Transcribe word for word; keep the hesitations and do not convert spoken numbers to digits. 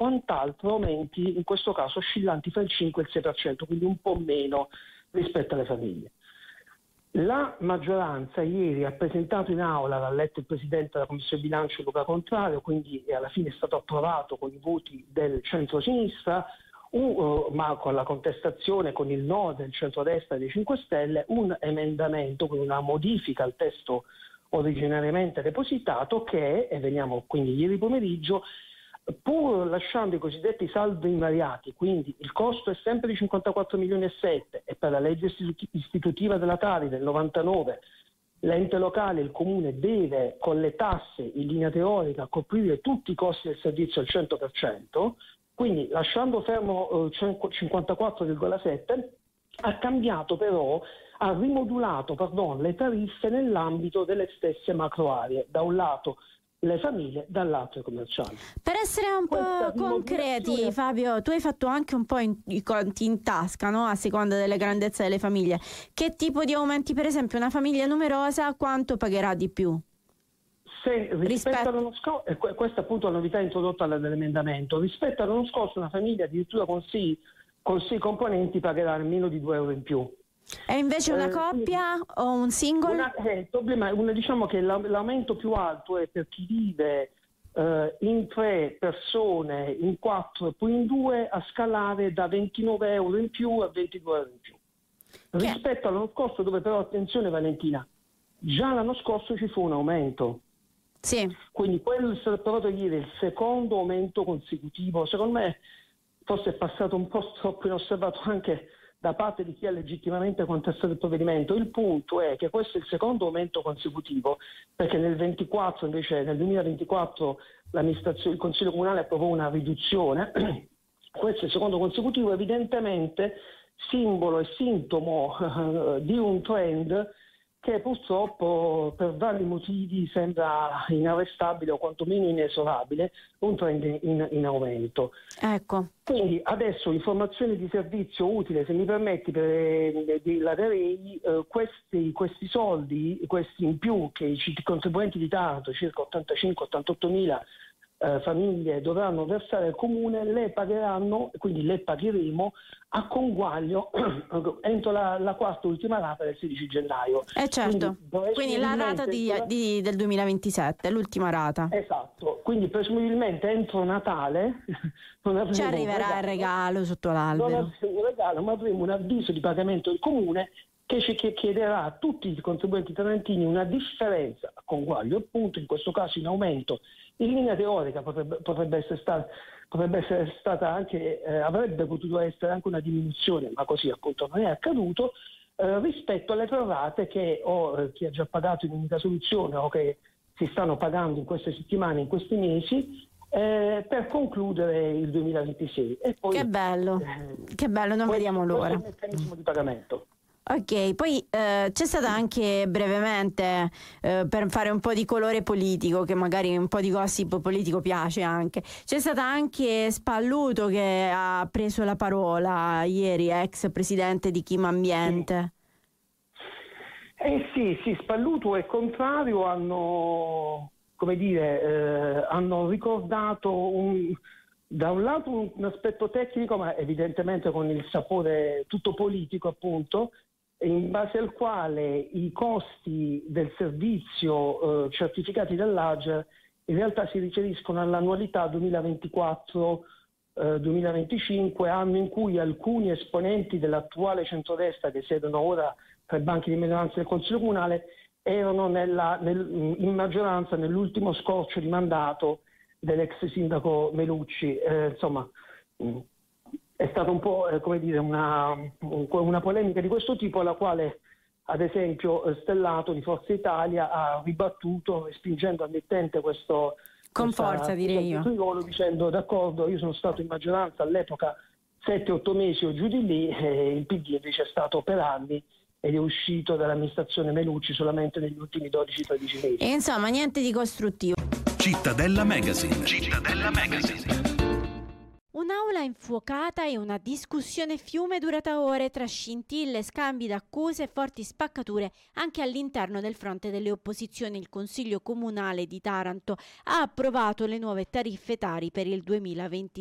quant'altro aumenti in questo caso oscillanti fra il cinque e il sei per cento, quindi un po' meno rispetto alle famiglie. La maggioranza ieri ha presentato in aula, l'ha letto il Presidente della Commissione Bilancio Luca Contrario, quindi alla fine è stato approvato con i voti del centro-sinistra, un, uh, ma con la contestazione, con il no del centrodestra e dei cinque Stelle, un emendamento, quindi una modifica al testo originariamente depositato che, e veniamo quindi ieri pomeriggio, pur lasciando i cosiddetti saldi invariati, quindi il costo è sempre di cinquantaquattro milioni e sette e per la legge istitutiva della Tari del novantanove l'ente locale, il comune, deve con le tasse in linea teorica coprire tutti i costi del servizio al cento per cento, quindi lasciando fermo eh, cinquantaquattro virgola sette, ha cambiato però, ha rimodulato pardon, le tariffe nell'ambito delle stesse macro aree, da un lato le famiglie, dall'altro i commercianti. Per essere un po' concreti, Fabio, tu hai fatto anche un po' in, i conti in tasca, no? A seconda delle grandezze delle famiglie. Che tipo di aumenti, per esempio, una famiglia numerosa quanto pagherà di più? Se rispetto, rispetto all'anno scorso, e questa appunto è la novità introdotta nell'emendamento, rispetto all'anno scorso una famiglia addirittura con sei, con sei componenti pagherà meno di due euro in più. E invece una eh, coppia quindi, o un single? Una, eh, il problema è una, diciamo che l'aumento più alto è per chi vive eh, in tre persone, in quattro e poi in due, a scalare da ventinove euro in più a ventidue euro in più. Che? Rispetto all'anno scorso, dove però, attenzione Valentina, già l'anno scorso ci fu un aumento. Sì. Quindi quello è stato approvato ieri, il secondo aumento consecutivo. Secondo me forse è passato un po' troppo inosservato anche da parte di chi ha legittimamente contestato il provvedimento. Il punto è che questo è il secondo aumento consecutivo, perché nel ventiquattro invece nel duemilaventiquattro l'amministrazione, il Consiglio Comunale approvò una riduzione. Questo è il secondo consecutivo, evidentemente simbolo e sintomo uh, di un trend che purtroppo per vari motivi sembra inarrestabile o quantomeno inesorabile, un trend in, in aumento. Ecco. Quindi adesso informazioni di servizio utile, se mi permetti, per, eh, la Darei, eh, questi, questi soldi, questi in più che i contribuenti di Taranto, circa ottantacinque ottantotto mila eh, famiglie dovranno versare al comune, le pagheranno, quindi le pagheremo a conguaglio entro la, la quarta ultima rata del sedici gennaio. Eh certo, quindi, quindi la rata di, di, del duemilaventisette, l'ultima rata. Esatto, quindi presumibilmente entro Natale non ci arriverà il regalo sotto l'albero. Non avremo un regalo, ma avremo un avviso di pagamento del comune che ci chiederà a tutti i contribuenti tarantini una differenza a conguaglio, appunto in questo caso in aumento. In linea teorica potrebbe, potrebbe essere stata potrebbe essere stata anche, eh, avrebbe potuto essere anche una diminuzione, ma così appunto non è accaduto, eh, rispetto alle prorate che o eh, chi ha già pagato in unica soluzione o che si stanno pagando in queste settimane, in questi mesi, eh, per concludere il duemilaventisei. E poi, che bello, eh, che bello, non questo, vediamo l'ora. Questo è il meccanismo di pagamento. Ok, poi eh, c'è stata anche brevemente, eh, per fare un po' di colore politico, che magari un po' di gossip politico piace anche, c'è stata anche Spalluto che ha preso la parola ieri, ex presidente di Chim Ambiente. Sì. Eh sì, sì, Spalluto e Contrario hanno, come dire, eh, hanno ricordato un... da un lato un, un aspetto tecnico, ma evidentemente con il sapore tutto politico, appunto, in base al quale i costi del servizio eh, certificati dall'Ager in realtà si riferiscono all'annualità duemilaventiquattro duemilaventicinque, anno in cui alcuni esponenti dell'attuale centrodestra che siedono ora tra i banchi di minoranza del Consiglio Comunale erano nella, nel, in maggioranza nell'ultimo scorcio di mandato dell'ex sindaco Melucci. Eh, insomma, mh, è stata un po' eh, come dire una, una polemica di questo tipo, alla quale ad esempio Stellato di Forza Italia ha ribattuto, respingendo al mittente questo con questa, forza direi io trigolo, dicendo d'accordo, io sono stato in maggioranza all'epoca sette otto mesi o giù di lì, e il P D invece è stato per anni ed è uscito dall'amministrazione Melucci solamente negli ultimi dodici tredici mesi. E insomma niente di costruttivo. Cittadella Magazine. Cittadella Magazine. Un'aula infuocata e una discussione fiume durata ore tra scintille, scambi d'accuse e forti spaccature anche all'interno del fronte delle opposizioni. Il Consiglio Comunale di Taranto ha approvato le nuove tariffe Tari per il duemilaventi.